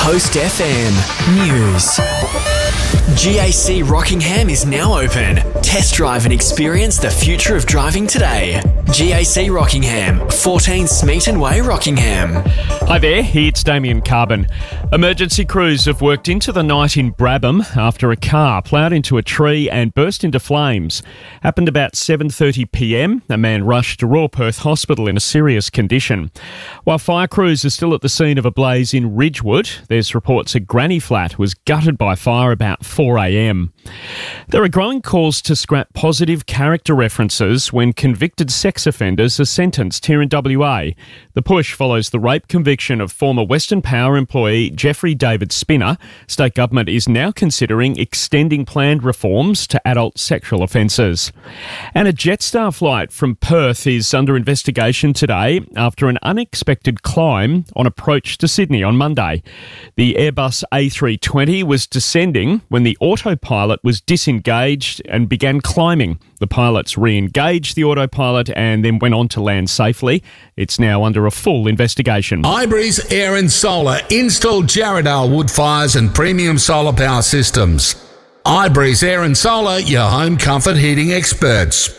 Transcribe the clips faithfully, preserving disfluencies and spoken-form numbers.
Coast F M News. G A C Rockingham is now open. Test drive and experience the future of driving today. G A C Rockingham, fourteen Smeaton Way, Rockingham. Hi there, it's Damien Carbon. Emergency crews have worked into the night in Brabham after a car ploughed into a tree and burst into flames. Happened about seven thirty p m. A man rushed to Royal Perth Hospital in a serious condition. While fire crews are still at the scene of a blaze in Ridgewood, there's reports a granny flat was gutted by fire about four a m. There are growing calls to scrap positive character references when convicted sex offenders are sentenced here in W A. The push follows the rape conviction of former Western Power employee Jeffrey David Spinner. State government is now considering extending planned reforms to adult sexual offences. And a Jetstar flight from Perth is under investigation today after an unexpected climb on approach to Sydney on Monday. The Airbus A three twenty was descending when the autopilot was disengaged and began climbing. The pilots re-engaged the autopilot and then went on to land safely. It's now under a full investigation. iBreeze Air and Solar installed Jarrahdale wood fires and premium solar power systems. iBreeze Air and Solar, your home comfort heating experts.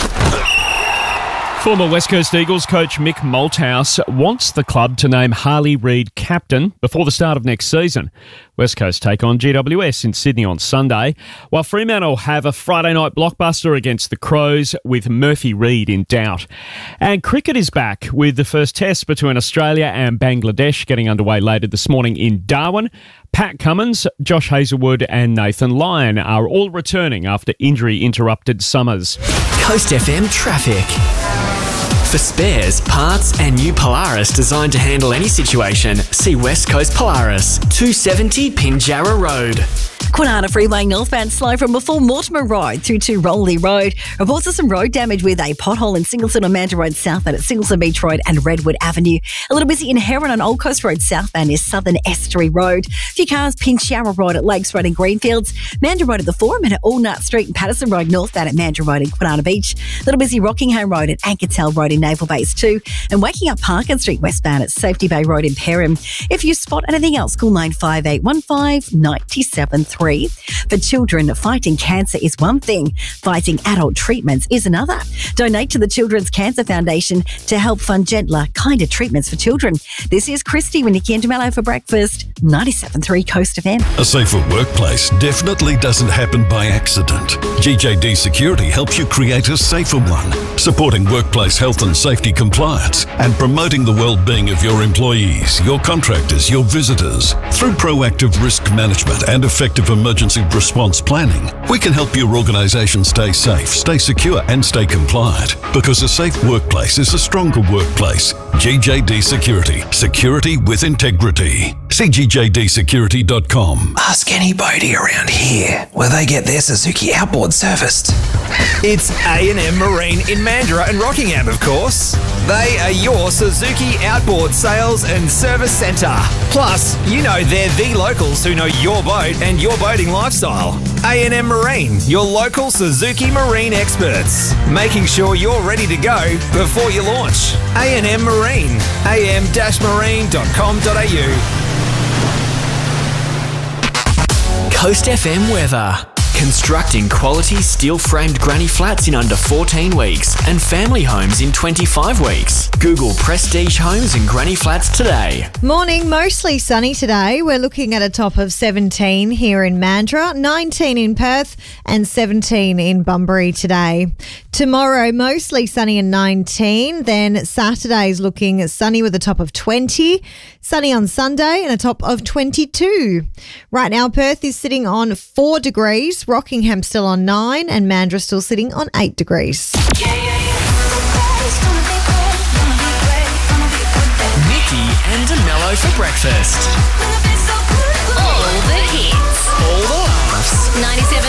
Former West Coast Eagles coach Mick Malthouse wants the club to name Harley Reid captain before the start of next season. West Coast take on G W S in Sydney on Sunday, while Fremantle have a Friday night blockbuster against the Crows with Murphy Reid in doubt. And cricket is back with the first test between Australia and Bangladesh getting underway later this morning in Darwin. Pat Cummins, Josh Hazelwood and Nathan Lyon are all returning after injury-interrupted summers. Coast F M traffic. For spares, parts and new Polaris designed to handle any situation, see West Coast Polaris, two seventy Pinjarra Road. Kwinana Freeway northbound slow from before Mortimer Road through to Rowley Road. Reports of some road damage with a pothole in Singleton on Mandurah Road southbound at Singleton Beach Road and Redwood Avenue. A little busy in Heron on Old Coast Road southbound near Southern Estuary Road. A few cars Pinjarra Road at Lakes Road and Greenfields. Mandurah Road at the Forum and at Allnut Street and Patterson Road northbound at Mandurah Road and Kwinana Beach. A little busy Rockingham Road at Ankertel Road in Naval Base two. And Waking Up Parkin Street westbound at Safety Bay Road in Perham. If you spot anything else, call nine five eight one five nine seven three. For children, fighting cancer is one thing. Fighting adult treatments is another. Donate to the Children's Cancer Foundation to help fund gentler, kinder treatments for children. This is Christy with Nikki and DeMello for breakfast. ninety-seven point three Coast F M. A safer workplace definitely doesn't happen by accident. G J D Security helps you create a safer one, supporting workplace health and safety compliance and promoting the well-being of your employees, your contractors, your visitors. Through proactive risk management and effective emergency response planning, we can help your organisation stay safe, stay secure and stay compliant. Because a safe workplace is a stronger workplace. G J D Security. Security with integrity. See G J D security dot com. Ask anybody around here where they get their Suzuki outboard serviced. It's A and M Marine in Mandurah and Rockingham, of course. They are your Suzuki outboard sales and service centre. Plus, you know they're the locals who know your boat and your boating lifestyle. A and M Marine, your local Suzuki Marine experts, making sure you're ready to go before you launch. A and M Marine, a m dash marine dot com dot a u. Coast F M weather. Constructing quality steel-framed granny flats in under fourteen weeks and family homes in twenty-five weeks. Google Prestige Homes and Granny Flats today. Morning, mostly sunny today. We're looking at a top of seventeen here in Mandurah, nineteen in Perth and seventeen in Bunbury today. Tomorrow, mostly sunny and nineteen. Then Saturday's looking sunny with a top of twenty. Sunny on Sunday and a top of twenty-two. Right now, Perth is sitting on four degrees. Rockingham still on nine and Mandurah still sitting on eight degrees. Nikki and DeMello for breakfast. All the hits. All the laughs. ninety-seven